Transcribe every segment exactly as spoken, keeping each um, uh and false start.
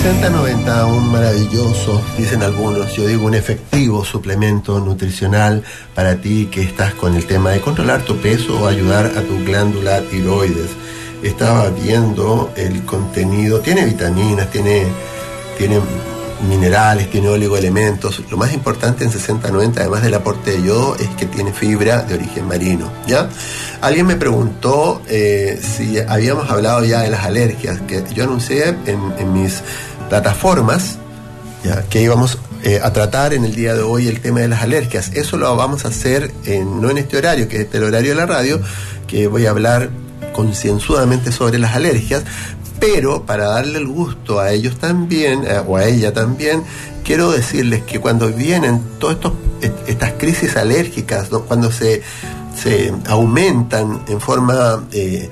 sesenta noventa, un maravilloso, dicen algunos, yo digo un efectivo suplemento nutricional para ti que estás con el tema de controlar tu peso o ayudar a tu glándula tiroides. Estaba viendo el contenido, tiene vitaminas, tiene, tiene minerales, tiene oligoelementos. Lo más importante en sesenta noventa, además del aporte de yodo, es que tiene fibra de origen marino, ¿ya? Alguien me preguntó eh, si habíamos hablado ya de las alergias, que yo anuncié en, en mis plataformas, ¿ya?, que íbamos eh, a tratar en el día de hoy el tema de las alergias. Eso lo vamos a hacer en, no en este horario, que es el horario de la radio, que voy a hablar concienzudamente sobre las alergias, pero para darle el gusto a ellos también, eh, o a ella también, quiero decirles que cuando vienen todas estas crisis alérgicas, ¿no?, cuando se, se aumentan en forma eh,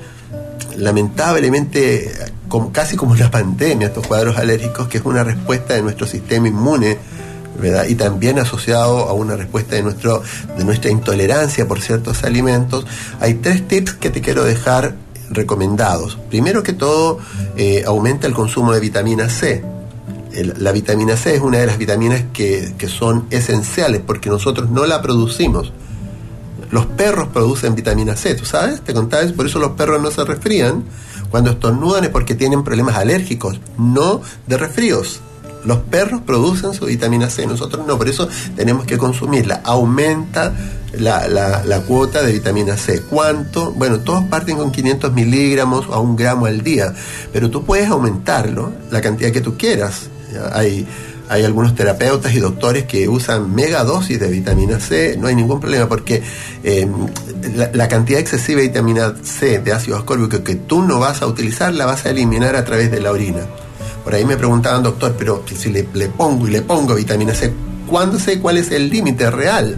lamentablemente, como, casi como la pandemia, estos cuadros alérgicos, que es una respuesta de nuestro sistema inmune, ¿verdad?, y también asociado a una respuesta de, nuestro, de nuestra intolerancia por ciertos alimentos, hay tres tips que te quiero dejar recomendados. Primero que todo, eh, aumenta el consumo de vitamina C. El, la vitamina C es una de las vitaminas que, que son esenciales porque nosotros no la producimos. Los perros producen vitamina C, ¿tú sabes? Te contaba eso, por eso los perros no se resfrían. Cuando estornudan es porque tienen problemas alérgicos, no de resfríos. Los perros producen su vitamina C, nosotros no, por eso tenemos que consumirla. Aumenta la, la, la cuota de vitamina C. ¿Cuánto? Bueno, todos parten con quinientos miligramos a un gramo al día, pero tú puedes aumentarlo la cantidad que tú quieras. ¿Ya? Hay, hay algunos terapeutas y doctores que usan megadosis de vitamina C, no hay ningún problema porque eh, la, la cantidad excesiva de vitamina C, de ácido ascórbico, que tú no vas a utilizar, la vas a eliminar a través de la orina. Por ahí me preguntaban, doctor, pero si le, le pongo y le pongo vitamina C, ¿cuándo sé cuál es el límite real?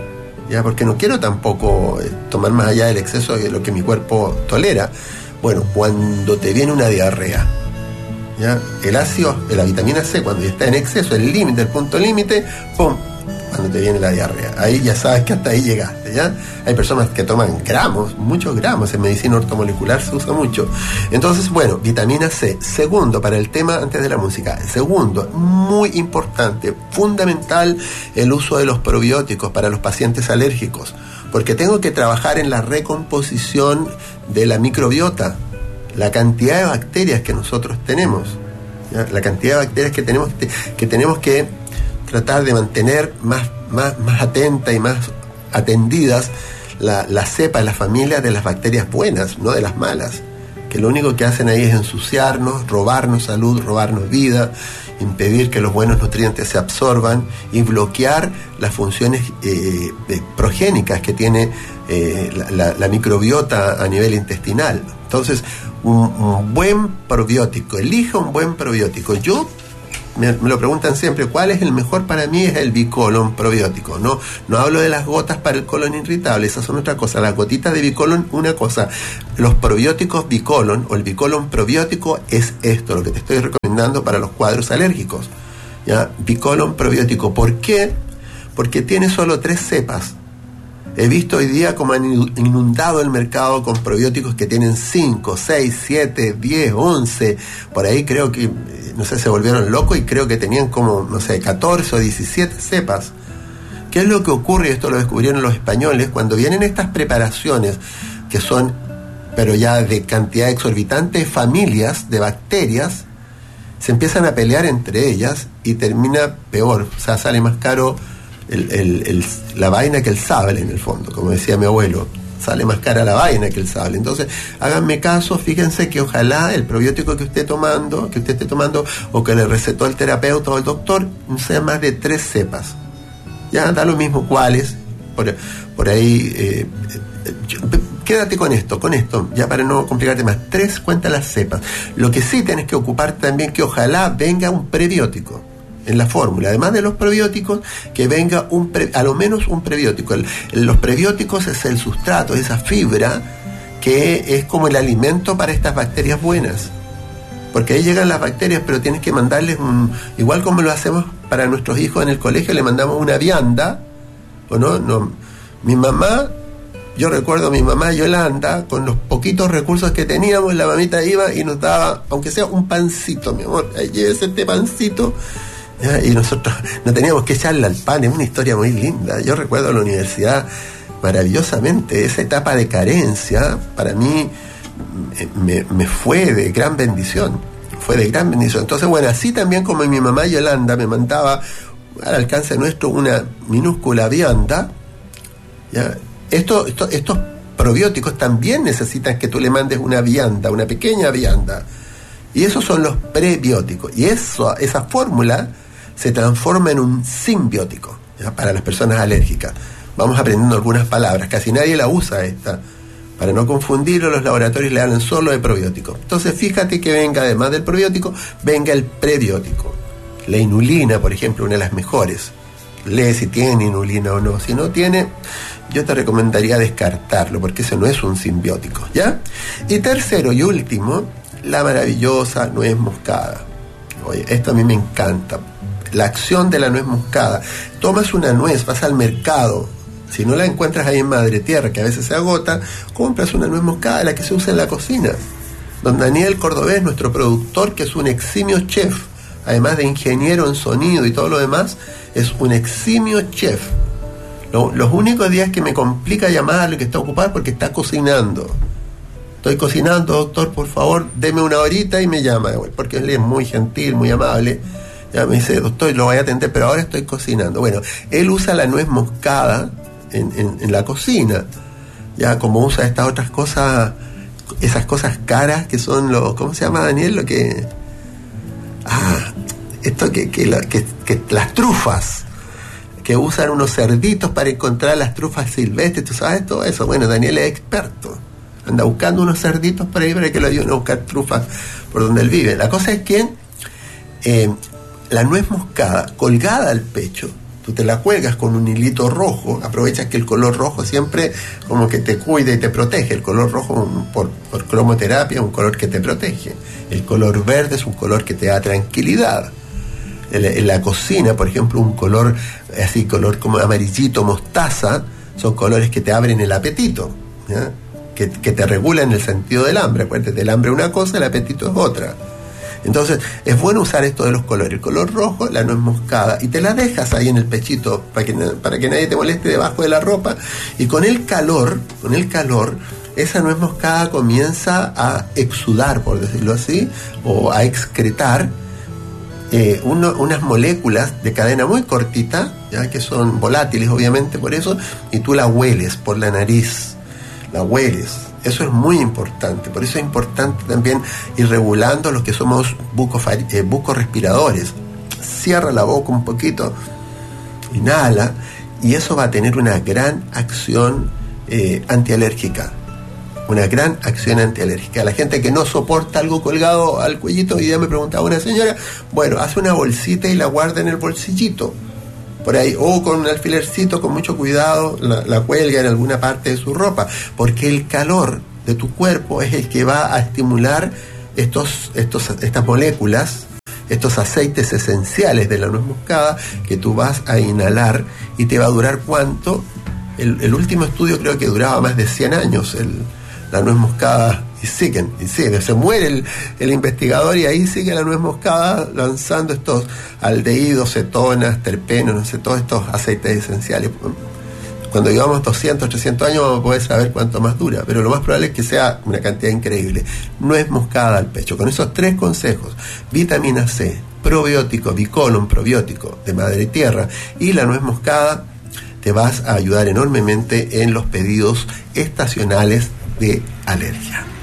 Ya, porque no quiero tampoco eh, tomar más allá del exceso de lo que mi cuerpo tolera. Bueno, cuando te viene una diarrea, ¿ya?, el ácido, la vitamina C, cuando ya está en exceso, el límite, el punto límite, ¡pum!, cuando te viene la diarrea. Ahí ya sabes que hasta ahí llegaste, ¿ya? Hay personas que toman gramos, muchos gramos, en medicina ortomolecular se usa mucho. Entonces, bueno, vitamina C. Segundo, para el tema antes de la música. Segundo, muy importante, fundamental, el uso de los probióticos para los pacientes alérgicos, porque tengo que trabajar en la recomposición de la microbiota, la cantidad de bacterias que nosotros tenemos, ¿ya?, la cantidad de bacterias que tenemos que, que tenemos que tratar de mantener más, más, más atenta y más atendidas la, la cepa, la familia de las bacterias buenas, no de las malas, que lo único que hacen ahí es ensuciarnos, robarnos salud, robarnos vida, impedir que los buenos nutrientes se absorban y bloquear las funciones eh, progénicas que tiene eh, la, la, la microbiota a nivel intestinal. Entonces, un, un buen probiótico, elija un buen probiótico. Yo Me, me lo preguntan siempre, ¿cuál es el mejor? Para mí es el Bicolon probiótico. No, no hablo de las gotas para el colon irritable, esas son otra cosa. Las gotitas de Bicolon, una cosa. Los probióticos Bicolon o el Bicolon probiótico es esto, lo que te estoy recomendando para los cuadros alérgicos, ¿ya? Bicolon probiótico. ¿Por qué? Porque tiene solo tres cepas. He visto hoy día como han inundado el mercado con probióticos que tienen cinco, seis, siete, diez, once. Por ahí creo que, no sé, se volvieron locos y creo que tenían como, no sé, catorce o diecisiete cepas. ¿Qué es lo que ocurre? Y esto lo descubrieron los españoles. Cuando vienen estas preparaciones, que son, pero ya de cantidad exorbitante de familias de bacterias, se empiezan a pelear entre ellas y termina peor. O sea, sale más caro El, el, el, la vaina que el sable, en el fondo, como decía mi abuelo, sale más cara la vaina que el sable. Entonces, háganme caso, fíjense que ojalá el probiótico que esté tomando, que usted esté tomando, o que le recetó el terapeuta o el doctor, sea más de tres cepas. Ya da lo mismo cuáles, por, por ahí, eh, yo, quédate con esto, con esto, ya para no complicarte más. Tres, cuenta las cepas. Lo que sí tienes que ocupar también, que ojalá venga un prebiótico en la fórmula, además de los probióticos, que venga un pre, a lo menos un prebiótico. El, los prebióticos es el sustrato, esa fibra que es como el alimento para estas bacterias buenas, porque ahí llegan las bacterias, pero tienes que mandarles un, igual como lo hacemos para nuestros hijos en el colegio, le mandamos una vianda, ¿o no? No, mi mamá, yo recuerdo a mi mamá Yolanda, con los poquitos recursos que teníamos, la mamita iba y nos daba, aunque sea un pancito, mi amor, llévese este pancito, ¿ya? Y nosotros no teníamos que echarle al pan. Es una historia muy linda. Yo recuerdo la universidad maravillosamente, esa etapa de carencia, para mí me, me fue de gran bendición, fue de gran bendición. Entonces, bueno, así también como mi mamá Yolanda me mandaba al alcance nuestro una minúscula vianda, ¿ya? Esto, esto, estos probióticos también necesitan que tú le mandes una vianda, una pequeña vianda. Y esos son los prebióticos. Y eso, esa fórmula se transforma en un simbiótico, ¿ya? Para las personas alérgicas. Vamos aprendiendo algunas palabras. Casi nadie la usa esta. Para no confundirlo, los laboratorios le hablan solo de probióticos. Entonces, fíjate que venga, además del probiótico, venga el prebiótico. La inulina, por ejemplo, una de las mejores. Lee si tiene inulina o no. Si no tiene, yo te recomendaría descartarlo, porque ese no es un simbiótico, ¿ya? Y tercero y último, la maravillosa nuez moscada. Oye, esto a mí me encanta. La acción de la nuez moscada. Tomas una nuez, vas al mercado. Si no la encuentras ahí en Madre Tierra, que a veces se agota, compras una nuez moscada, la que se usa en la cocina. Don Daniel Cordobés, nuestro productor, que es un eximio chef, además de ingeniero en sonido y todo lo demás, es un eximio chef. Lo, los únicos días que me complica llamarlo y que está ocupado es porque está cocinando. Estoy cocinando, doctor, por favor, deme una horita, y me llama, porque él es muy gentil, muy amable. Ya me dice, doctor, lo voy a atender, pero ahora estoy cocinando. Bueno, él usa la nuez moscada en, en, en la cocina, ya como usa estas otras cosas, esas cosas caras que son los, ¿cómo se llama, Daniel? Lo que... Ah, esto que, que, la, que, que las trufas, que usan unos cerditos para encontrar las trufas silvestres, ¿tú sabes todo eso? Bueno, Daniel es experto, anda buscando unos cerditos para ir para que lo ayuden a buscar trufas por donde él vive. La cosa es que eh, la nuez moscada colgada al pecho, tú te la cuelgas con un hilito rojo, aprovechas que el color rojo siempre como que te cuida y te protege. El color rojo por, por cromoterapia es un color que te protege. El color verde es un color que te da tranquilidad. En la, en la cocina, por ejemplo, un color así, color como amarillito, mostaza, son colores que te abren el apetito, ¿ya? Que, que te regulan el sentido del hambre. Acuérdate, el hambre es una cosa, el apetito es otra. Entonces, es bueno usar esto de los colores. El color rojo, la nuez moscada, y te la dejas ahí en el pechito para que, para que nadie te moleste debajo de la ropa, y con el calor, con el calor, esa nuez moscada comienza a exudar, por decirlo así, o a excretar eh, uno, unas moléculas de cadena muy cortita, ya que son volátiles, obviamente, por eso, y tú la hueles por la nariz, la hueles. Eso es muy importante. Por eso es importante también ir regulando los que somos bucos, eh, bucorrespiradores. Cierra la boca un poquito, inhala, y eso va a tener una gran acción eh, antialérgica. Una gran acción antialérgica. La gente que no soporta algo colgado al cuellito, y ya me preguntaba una señora, bueno, hace una bolsita y la guarda en el bolsillito, por ahí, o con un alfilercito, con mucho cuidado, la, la cuelga en alguna parte de su ropa, porque el calor de tu cuerpo es el que va a estimular estos, estos, estas moléculas, estos aceites esenciales de la nuez moscada, que tú vas a inhalar, y te va a durar ¿cuánto? El, el último estudio creo que duraba más de cien años, el, la nuez moscada, y siguen, y sigue, se muere el, el investigador, y ahí sigue la nuez moscada lanzando estos aldehídos, cetonas, terpenos, no sé, todos estos aceites esenciales. Cuando llevamos doscientos, trescientos años vamos a poder saber cuánto más dura, pero lo más probable es que sea una cantidad increíble. Nuez moscada al pecho. Con esos tres consejos, vitamina C, probiótico, bicolon probiótico de Madre Tierra, y la nuez moscada, te vas a ayudar enormemente en los pedidos estacionales de alergia.